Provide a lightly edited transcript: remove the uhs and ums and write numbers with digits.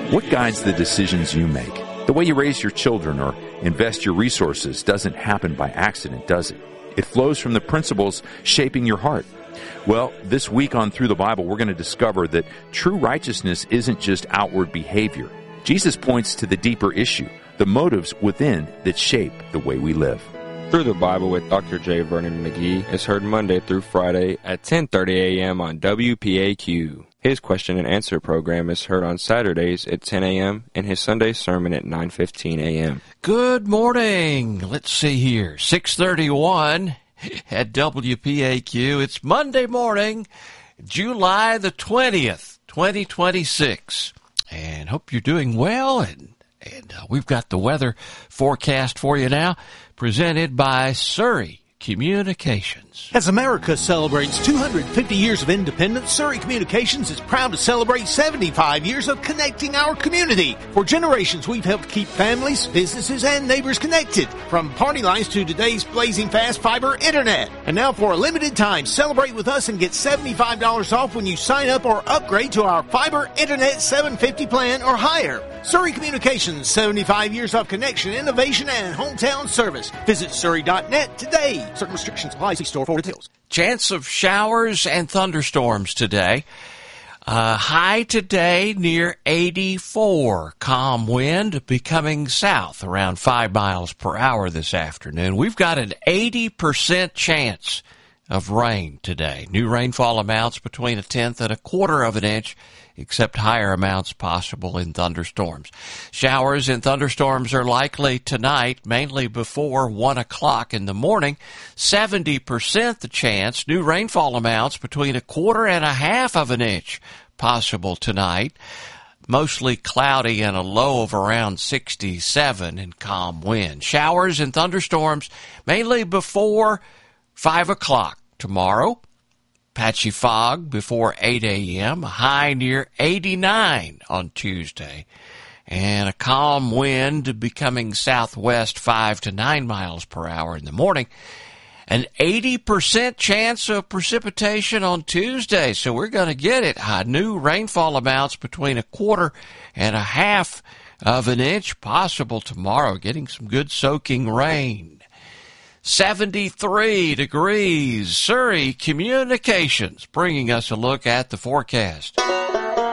What guides the decisions you make? The way you raise your children or invest your resources doesn't happen by accident, does it? It flows from the principles shaping your heart. Well, this week on Through the Bible, we're going to discover that true righteousness isn't just outward behavior. Jesus points to the deeper issue, the motives within that shape the way we live. Through the Bible with Dr. J. Vernon McGee is heard Monday through Friday at 10:30 a.m. on WPAQ. His question and answer program is heard on Saturdays at 10 a.m. and his Sunday sermon at 9:15 a.m. Good morning. Let's see here. 6:31 at WPAQ. It's Monday morning, July the 20th, 2026. And hope you're doing well. And we've got the weather forecast for you now, presented by Surrey Communications. As America celebrates 250 years of independence, Surrey Communications is proud to celebrate 75 years of connecting our community. For generations, we've helped keep families, businesses, and neighbors connected, from party lines to today's blazing fast fiber internet. And now for a limited time, celebrate with us and get $75 off when you sign up or upgrade to our fiber internet 750 plan or higher. Surrey Communications, 75 years of connection, innovation, and hometown service. Visit surrey.net today. Certain restrictions apply. See store for details. Chance of showers and thunderstorms today. High today near 84. Calm wind becoming south around 5 miles per hour this afternoon. We've got an 80% chance of rain today. New rainfall amounts between 1/10 and 1/4 of an inch, except higher amounts possible in thunderstorms. Showers and thunderstorms are likely tonight, mainly before 1 o'clock in the morning. 70% the chance. New rainfall amounts between 1/4 and 1/2 of an inch possible tonight. Mostly cloudy and a low of around 67 and calm wind. Showers and thunderstorms mainly before 5 o'clock tomorrow. Patchy fog before 8 a.m., a high near 89 on Tuesday, and a calm wind becoming southwest 5 to 9 miles per hour in the morning. An 80% chance of precipitation on Tuesday, so we're going to get it. New rainfall amounts between 1/4 and 1/2 of an inch possible tomorrow, getting some good soaking rain. 73 degrees. Surrey Communications bringing us a look at the forecast.